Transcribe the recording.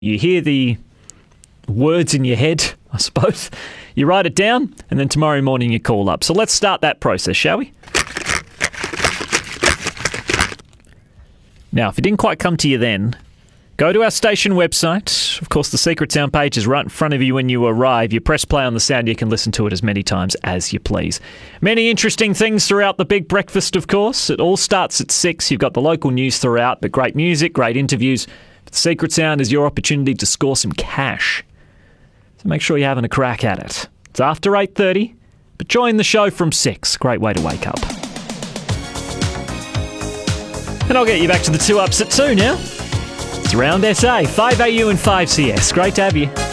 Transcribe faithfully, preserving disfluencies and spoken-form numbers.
You hear the words in your head, I suppose. You write it down, and then tomorrow morning you call up. So let's start that process, shall we? Now, if it didn't quite come to you then, go to our station website. Of course, the Secret Sound page is right in front of you when you arrive. You press play on the sound, you can listen to it as many times as you please. Many interesting things throughout the big breakfast, of course. It all starts at six. You've got the local news throughout, but great music, great interviews. The Secret Sound is your opportunity to score some cash. So make sure you're having a crack at it. It's after eight thirty, but join the show from six. Great way to wake up. And I'll get you back to the two ups at two now. It's Round S A, five A U and five C S. Great to have you.